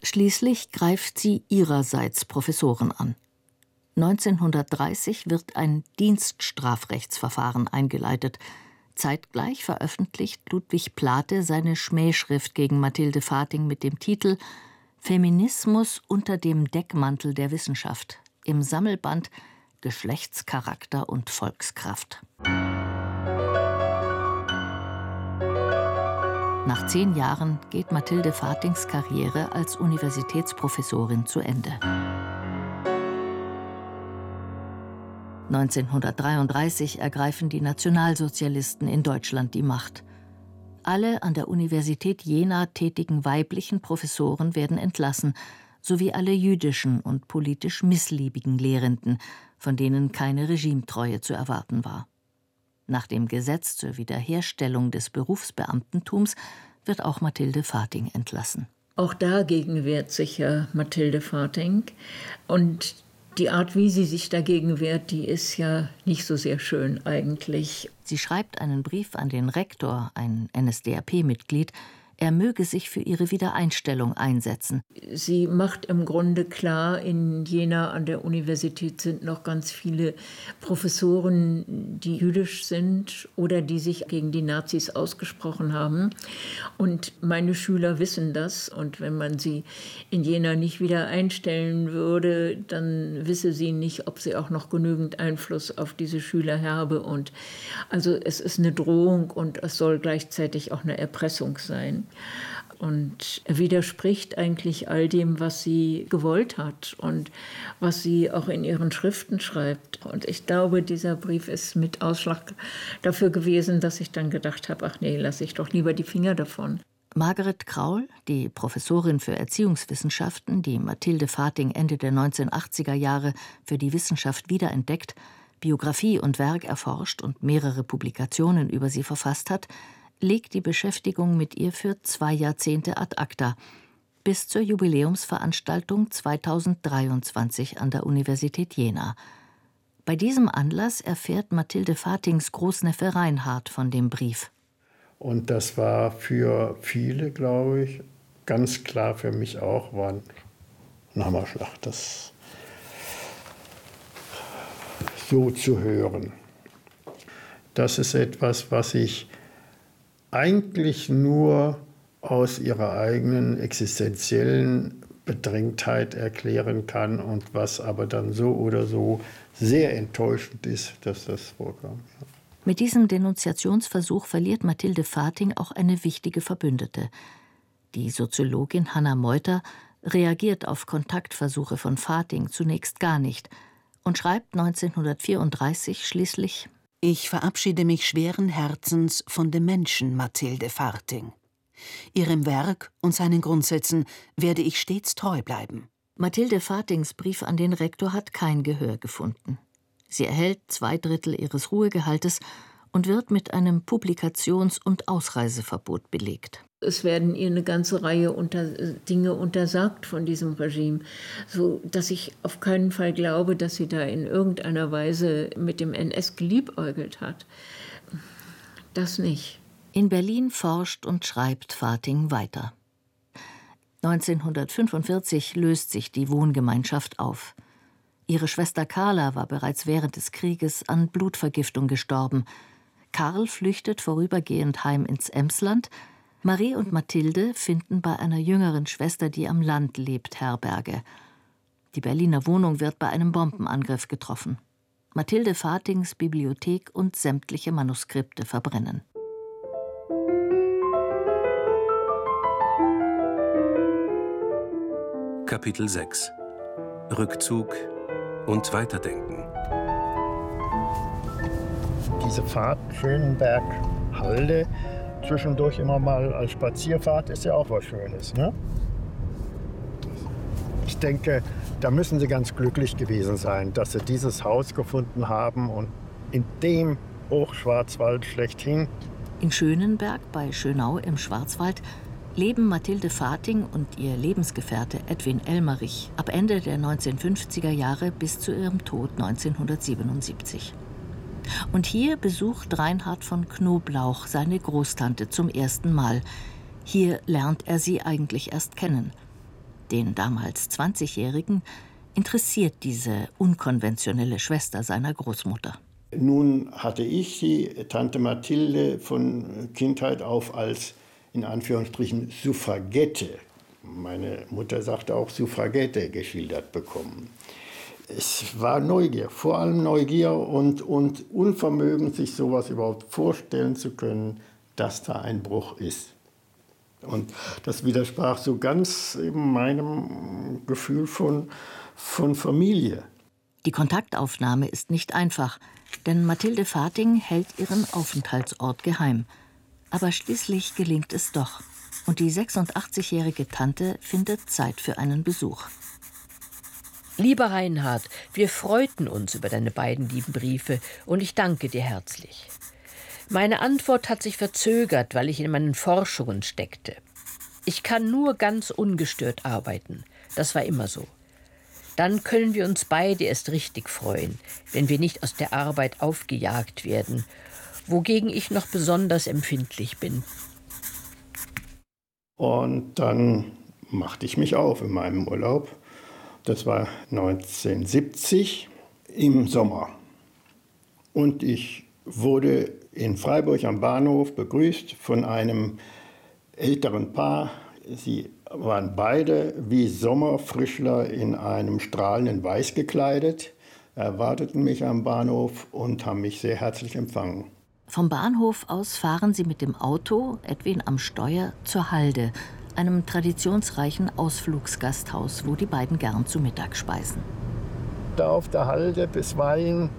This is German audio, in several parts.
Schließlich greift sie ihrerseits Professoren an. 1930 wird ein Dienststrafrechtsverfahren eingeleitet. Zeitgleich veröffentlicht Ludwig Plate seine Schmähschrift gegen Mathilde Vating mit dem Titel »Feminismus unter dem Deckmantel der Wissenschaft« im Sammelband »Geschlechtscharakter und Volkskraft«. Nach 10 Jahren geht Mathilde Vatings Karriere als Universitätsprofessorin zu Ende. 1933 ergreifen die Nationalsozialisten in Deutschland die Macht. Alle an der Universität Jena tätigen weiblichen Professoren werden entlassen, sowie alle jüdischen und politisch missliebigen Lehrenden, von denen keine Regimetreue zu erwarten war. Nach dem Gesetz zur Wiederherstellung des Berufsbeamtentums wird auch Mathilde Vating entlassen. Auch dagegen wehrt sich ja Mathilde Vating. Und die Art, wie sie sich dagegen wehrt, die ist ja nicht so sehr schön eigentlich. Sie schreibt einen Brief an den Rektor, ein NSDAP-Mitglied, er möge sich für ihre Wiedereinstellung einsetzen. Sie macht im Grunde klar, in Jena an der Universität sind noch ganz viele Professoren, die jüdisch sind oder die sich gegen die Nazis ausgesprochen haben. Und meine Schüler wissen das. Und wenn man sie in Jena nicht wieder einstellen würde, dann wisse sie nicht, ob sie auch noch genügend Einfluss auf diese Schüler habe. Und also es ist eine Drohung und es soll gleichzeitig auch eine Erpressung sein. Und er widerspricht eigentlich all dem, was sie gewollt hat und was sie auch in ihren Schriften schreibt. Und ich glaube, dieser Brief ist mit Ausschlag dafür gewesen, dass ich dann gedacht habe, ach nee, lasse ich doch lieber die Finger davon. Margaret Kraul, die Professorin für Erziehungswissenschaften, die Mathilde Vating Ende der 1980er Jahre für die Wissenschaft wiederentdeckt, Biografie und Werk erforscht und mehrere Publikationen über sie verfasst hat, legt die Beschäftigung mit ihr für 2 Jahrzehnte ad acta, bis zur Jubiläumsveranstaltung 2023 an der Universität Jena. Bei diesem Anlass erfährt Mathilde Vatings Großneffe Reinhard von dem Brief. Und das war für viele, glaube ich, ganz klar für mich auch, war ein Hammerschlag, das so zu hören. Das ist etwas, was ich eigentlich nur aus ihrer eigenen existenziellen Bedrängtheit erklären kann und was aber dann so oder so sehr enttäuschend ist, dass das vorkam. Mit diesem Denunziationsversuch verliert Mathilde Vating auch eine wichtige Verbündete. Die Soziologin Hanna Meuter reagiert auf Kontaktversuche von Vating zunächst gar nicht und schreibt 1934 schließlich: Ich verabschiede mich schweren Herzens von dem Menschen Mathilde Vating. Ihrem Werk und seinen Grundsätzen werde ich stets treu bleiben. Mathilde Vatings Brief an den Rektor hat kein Gehör gefunden. Sie erhält 2/3 ihres Ruhegehaltes und wird mit einem Publikations- und Ausreiseverbot belegt. Es werden ihr eine ganze Reihe Dinge untersagt von diesem Regime, so dass ich auf keinen Fall glaube, dass sie da in irgendeiner Weise mit dem NS geliebäugelt hat. Das nicht. In Berlin forscht und schreibt Vating weiter. 1945 löst sich die Wohngemeinschaft auf. Ihre Schwester Carla war bereits während des Krieges an Blutvergiftung gestorben. Karl flüchtet vorübergehend heim ins Emsland. Marie und Mathilde finden bei einer jüngeren Schwester, die am Land lebt, Herberge. Die Berliner Wohnung wird bei einem Bombenangriff getroffen. Mathilde Vatings Bibliothek und sämtliche Manuskripte verbrennen. Kapitel 6 Rückzug und Weiterdenken. Diese Fahrt Schönenberg-Halde, zwischendurch immer mal als Spazierfahrt, ist ja auch was Schönes, ne? Ich denke, da müssen Sie ganz glücklich gewesen sein, dass Sie dieses Haus gefunden haben und in dem Hochschwarzwald schlechthin. In Schönenberg bei Schönau im Schwarzwald leben Mathilde Vating und ihr Lebensgefährte Edwin Elmerich ab Ende der 1950er Jahre bis zu ihrem Tod 1977. Und hier besucht Reinhard von Knoblauch seine Großtante zum ersten Mal. Hier lernt er sie eigentlich erst kennen. Den damals 20-Jährigen interessiert diese unkonventionelle Schwester seiner Großmutter. Nun hatte ich die Tante Mathilde von Kindheit auf als, in Anführungsstrichen, Suffragette, meine Mutter sagte auch Suffragette, geschildert bekommen. Es war Neugier, vor allem Neugier und Unvermögen, sich sowas überhaupt vorstellen zu können, dass da ein Bruch ist. Und das widersprach so ganz eben meinem Gefühl von Familie. Die Kontaktaufnahme ist nicht einfach, denn Mathilde Vating hält ihren Aufenthaltsort geheim. Aber schließlich gelingt es doch. Und die 86-jährige Tante findet Zeit für einen Besuch. Lieber Reinhard, wir freuten uns über deine beiden lieben Briefe und ich danke dir herzlich. Meine Antwort hat sich verzögert, weil ich in meinen Forschungen steckte. Ich kann nur ganz ungestört arbeiten. Das war immer so. Dann können wir uns beide erst richtig freuen, wenn wir nicht aus der Arbeit aufgejagt werden, wogegen ich noch besonders empfindlich bin. Und dann machte ich mich auf in meinem Urlaub. Das war 1970 im Sommer. Und ich wurde in Freiburg am Bahnhof begrüßt von einem älteren Paar. Sie waren beide wie Sommerfrischler in einem strahlenden Weiß gekleidet, erwarteten mich am Bahnhof und haben mich sehr herzlich empfangen. Vom Bahnhof aus fahren sie mit dem Auto, Edwin am Steuer, zur Halde, einem traditionsreichen Ausflugsgasthaus, wo die beiden gern zu Mittag speisen. Da auf der Halde bisweilen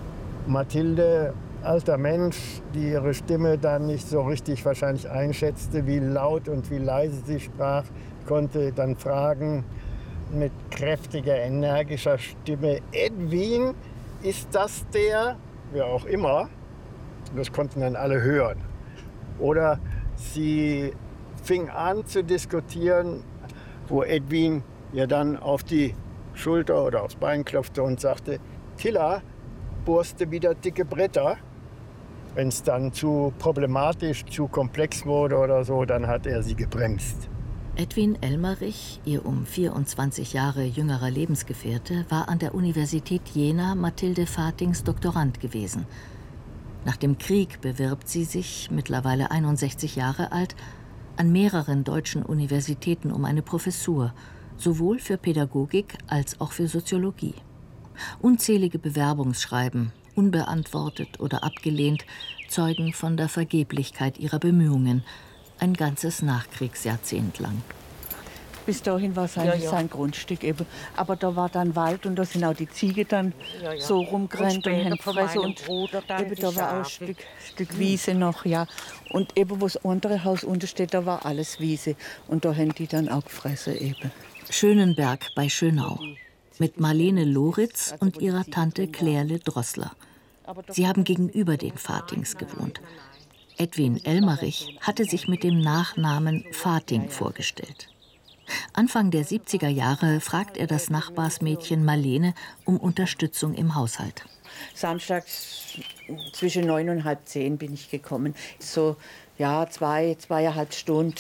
Mathilde, alter Mensch, die ihre Stimme dann nicht so richtig wahrscheinlich einschätzte, wie laut und wie leise sie sprach, konnte dann fragen mit kräftiger, energischer Stimme: Edwin, ist das der? Wer auch immer. Das konnten dann alle hören. Oder sie fing an zu diskutieren, wo Edwin ihr dann auf die Schulter oder aufs Bein klopfte und sagte: Tilla, bohrst du wieder dicke Bretter? Wenn es dann zu problematisch, zu komplex wurde oder so, dann hat er sie gebremst. Edwin Elmerich, ihr um 24 Jahre jüngerer Lebensgefährte, war an der Universität Jena Mathilde Vatings Doktorand gewesen. Nach dem Krieg bewirbt sie sich, mittlerweile 61 Jahre alt, an mehreren deutschen Universitäten um eine Professur, sowohl für Pädagogik als auch für Soziologie. Unzählige Bewerbungsschreiben, unbeantwortet oder abgelehnt, zeugen von der Vergeblichkeit ihrer Bemühungen, ein ganzes Nachkriegsjahrzehnt lang. Bis dahin war es eigentlich sein Grundstück eben. Aber da war dann Wald und da sind auch die Ziege dann so rumgerannt und haben gefressen. Und eben da war auch ein Stück Wiese noch, ja. Und eben wo das andere Haus unten steht, da war alles Wiese. Und da haben die dann auch gefressen eben. Schönenberg bei Schönau. Mit Marlene Loritz und ihrer Tante Claire Drossler. Sie haben gegenüber den Vatings gewohnt. Edwin Elmerich hatte sich mit dem Nachnamen Vating vorgestellt. Anfang der 70er Jahre fragt er das Nachbarsmädchen Marlene um Unterstützung im Haushalt. Samstags zwischen 9 und halb 10 bin ich gekommen. So, ja, 2,5 Stunden.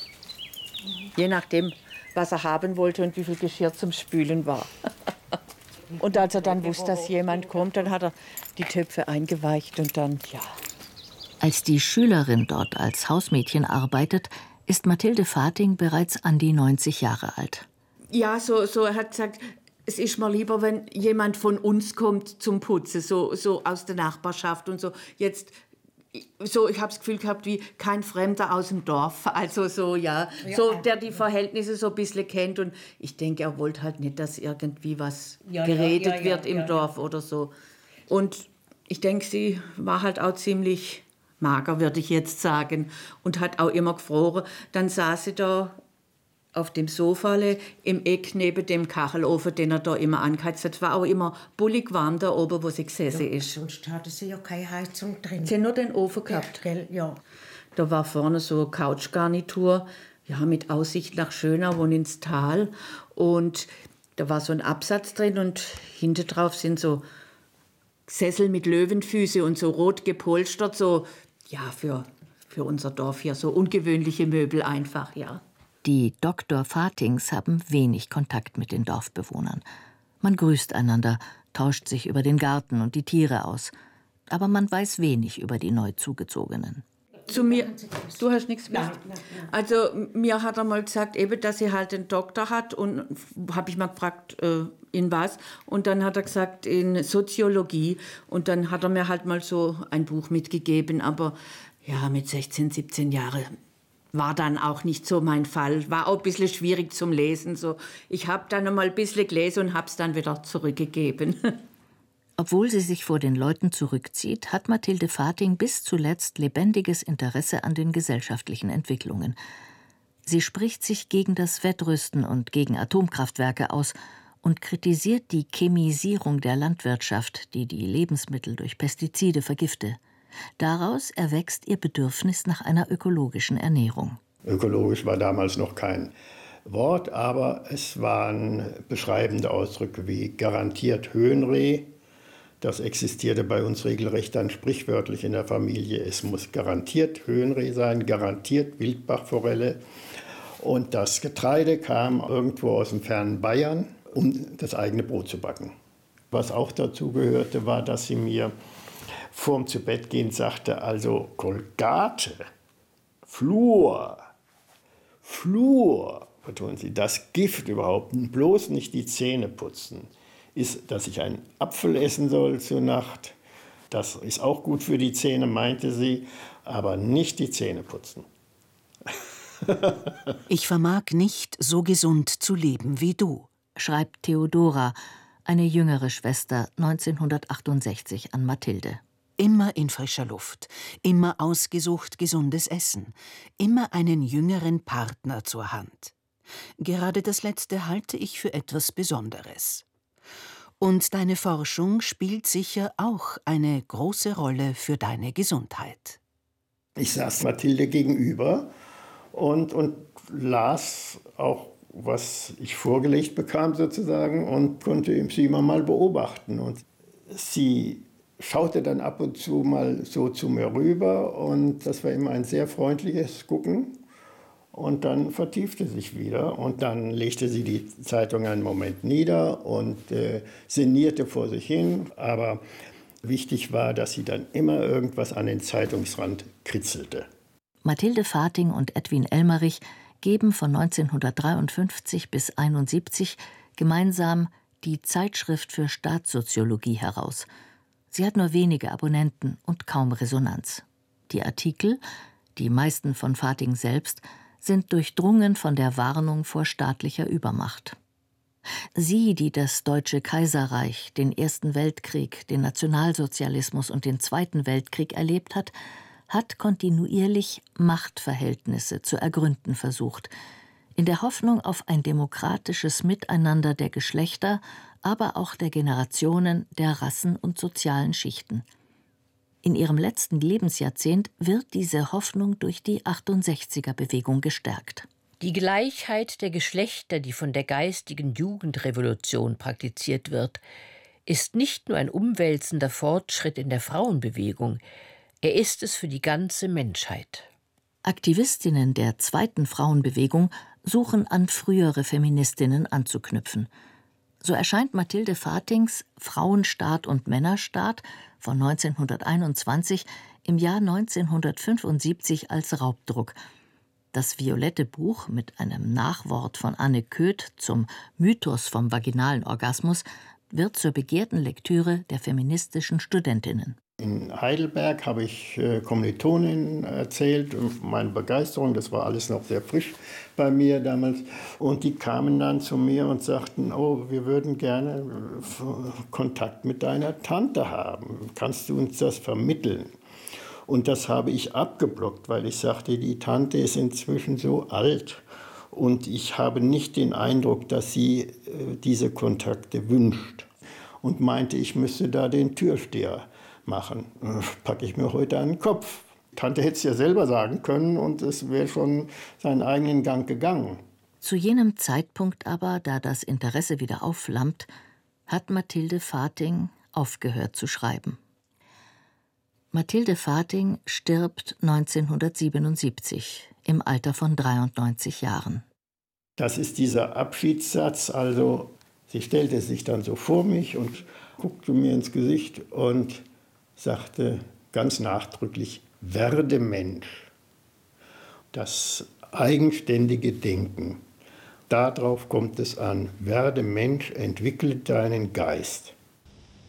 Je nachdem, was er haben wollte und wie viel Geschirr zum Spülen war. Und als er dann wusste, dass jemand kommt, dann hat er die Töpfe eingeweicht und dann, ja. Als die Schülerin dort als Hausmädchen arbeitet, ist Mathilde Vating bereits an die 90 Jahre alt. Ja, so er hat gesagt, es ist mir lieber, wenn jemand von uns kommt zum Putzen, so aus der Nachbarschaft und so. Jetzt, so, ich habe das Gefühl gehabt, wie kein Fremder aus dem Dorf, also so, ja, so, der die Verhältnisse so ein bisschen kennt. Und ich denke, er wollte halt nicht, dass irgendwie was geredet wird im Dorf oder so. Und ich denke, sie war halt auch ziemlich mager, würde ich jetzt sagen, und hat auch immer gefroren. Dann saß sie da auf dem Sofale im Eck neben dem Kachelofen, den er da immer angeheizt hat. Es war auch immer bullig warm da oben, wo sie gesessen ist. Sonst hatte sie ja keine Heizung drin. Sie hat nur den Ofen gehabt. Ja, gell, ja. Da war vorne so eine Couchgarnitur, ja, mit Aussicht nach Schönau und ins Tal. Und da war so ein Absatz drin und hinten drauf sind so Sessel mit Löwenfüße und so rot gepolstert, so, ja, für unser Dorf hier, so ungewöhnliche Möbel einfach, ja. Die Dr. Fatings haben wenig Kontakt mit den Dorfbewohnern. Man grüßt einander, tauscht sich über den Garten und die Tiere aus. Aber man weiß wenig über die Neuzugezogenen. Zu mir, du hast nichts gewusst? Nein. Also mir hat er mal gesagt, eben, dass sie halt einen Doktor hat, und habe ich mal gefragt, in was, und dann hat er gesagt, in Soziologie, und dann hat er mir halt mal so ein Buch mitgegeben, aber ja, mit 16, 17 Jahren war dann auch nicht so mein Fall, war auch ein bisschen schwierig zum Lesen, so. Ich habe dann mal ein bisschen gelesen und habe es dann wieder zurückgegeben. Obwohl sie sich vor den Leuten zurückzieht, hat Mathilde Fating bis zuletzt lebendiges Interesse an den gesellschaftlichen Entwicklungen. Sie spricht sich gegen das Wettrüsten und gegen Atomkraftwerke aus und kritisiert die Chemisierung der Landwirtschaft, die die Lebensmittel durch Pestizide vergifte. Daraus erwächst ihr Bedürfnis nach einer ökologischen Ernährung. Ökologisch war damals noch kein Wort, aber es waren beschreibende Ausdrücke wie garantiert Höhenreh. Das existierte bei uns regelrecht dann sprichwörtlich in der Familie. Es muss garantiert Höhenreh sein, garantiert Wildbachforelle. Und das Getreide kam irgendwo aus dem fernen Bayern, um das eigene Brot zu backen. Was auch dazu gehörte, war, dass sie mir vorm Zubettgehen sagte, also Kolgate, Fluor, betonen sie, das Gift überhaupt, bloß nicht die Zähne putzen. Ist, dass ich einen Apfel essen soll zur Nacht. Das ist auch gut für die Zähne, meinte sie, aber nicht die Zähne putzen. Ich vermag nicht, so gesund zu leben wie du, schreibt Theodora, eine jüngere Schwester, 1968 an Mathilde. Immer in frischer Luft, immer ausgesucht gesundes Essen, immer einen jüngeren Partner zur Hand. Gerade das Letzte halte ich für etwas Besonderes. Und deine Forschung spielt sicher auch eine große Rolle für deine Gesundheit. Ich saß Mathilde gegenüber und las auch, was ich vorgelegt bekam sozusagen, und konnte sie immer mal beobachten. Und sie schaute dann ab und zu mal so zu mir rüber, und das war immer ein sehr freundliches Gucken. Und dann vertiefte sich wieder, und dann legte sie die Zeitung einen Moment nieder und sinnierte vor sich hin. Aber wichtig war, dass sie dann immer irgendwas an den Zeitungsrand kritzelte. Mathilde Fating und Edwin Elmerich geben von 1953 bis 1971 gemeinsam die Zeitschrift für Staatssoziologie heraus. Sie hat nur wenige Abonnenten und kaum Resonanz. Die Artikel, die meisten von Fating selbst, sind durchdrungen von der Warnung vor staatlicher Übermacht. Sie, die das Deutsche Kaiserreich, den Ersten Weltkrieg, den Nationalsozialismus und den Zweiten Weltkrieg erlebt hat, hat kontinuierlich Machtverhältnisse zu ergründen versucht, in der Hoffnung auf ein demokratisches Miteinander der Geschlechter, aber auch der Generationen, der Rassen und sozialen Schichten. In ihrem letzten Lebensjahrzehnt wird diese Hoffnung durch die 68er-Bewegung gestärkt. Die Gleichheit der Geschlechter, die von der geistigen Jugendrevolution praktiziert wird, ist nicht nur ein umwälzender Fortschritt in der Frauenbewegung, er ist es für die ganze Menschheit. Aktivistinnen der zweiten Frauenbewegung suchen an frühere Feministinnen anzuknüpfen. So erscheint Mathilde Fatings Frauenstaat und Männerstaat von 1921 im Jahr 1975 als Raubdruck. Das violette Buch mit einem Nachwort von Anne Köth zum Mythos vom vaginalen Orgasmus wird zur begehrten Lektüre der feministischen Studentinnen. In Heidelberg habe ich Kommilitoninnen erzählt, meine Begeisterung, das war alles noch sehr frisch bei mir damals. Und die kamen dann zu mir und sagten, oh, wir würden gerne Kontakt mit deiner Tante haben. Kannst du uns das vermitteln? Und das habe ich abgeblockt, weil ich sagte, die Tante ist inzwischen so alt. Und ich habe nicht den Eindruck, dass sie diese Kontakte wünscht. Und meinte, ich müsste da den Türsteher machen. Packe ich mir heute an den Kopf. Tante hätte es ja selber sagen können und es wäre schon seinen eigenen Gang gegangen. Zu jenem Zeitpunkt aber, da das Interesse wieder aufflammt, hat Mathilde Fating aufgehört zu schreiben. Mathilde Fating stirbt 1977 im Alter von 93 Jahren. Das ist dieser Abschiedssatz. Also sie stellte sich dann so vor mich und guckte mir ins Gesicht und sagte ganz nachdrücklich, werde Mensch. Das eigenständige Denken, darauf kommt es an. Werde Mensch, entwickle deinen Geist.